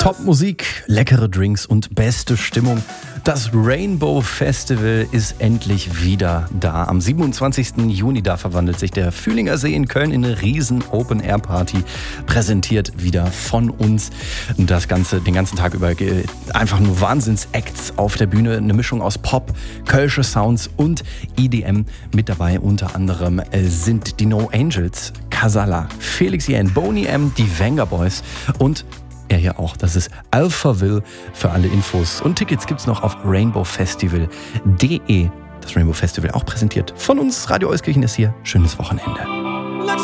Top-Musik, leckere Drinks und beste Stimmung. Das Rainbow Festival ist endlich wieder da. Am 27. Juni, da verwandelt sich der Fühlinger See in Köln in eine riesen Open-Air-Party. Präsentiert wieder von uns. Das Ganze den ganzen Tag über einfach nur Wahnsinns-Acts auf der Bühne. Eine Mischung aus Pop, Kölsche Sounds und EDM. Mit dabei unter anderem sind die No Angels, Casala, Felix Jähn, Boney M., die Venga Boys und er hier auch. Das ist Alphaville für alle Infos. Und Tickets gibt's noch auf rainbowfestival.de. Das Rainbow Festival auch präsentiert von uns. Radio Euskirchen ist hier. Schönes Wochenende.